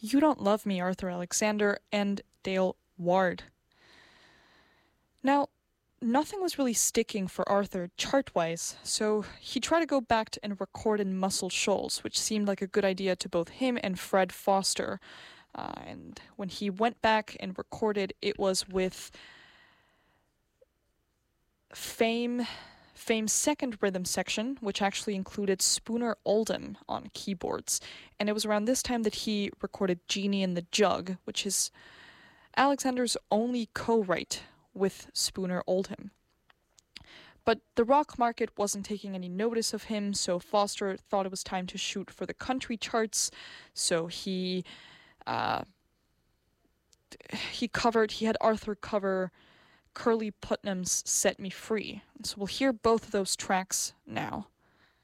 You Don't Love Me, Arthur Alexander, and Dale Ward. Now, nothing was really sticking for Arthur chart-wise, so he tried to go back and record in Muscle Shoals, which seemed like a good idea to both him and Fred Foster. And when he went back and recorded, it was with Fame's second rhythm section, which actually included Spooner Oldham on keyboards. And it was around this time that he recorded Genie in the Jug, which is Alexander's only co-write with Spooner Oldham. But the rock market wasn't taking any notice of him, so Foster thought it was time to shoot for the country charts. So he had Arthur cover Curly Putnam's Set Me Free. So we'll hear both of those tracks now.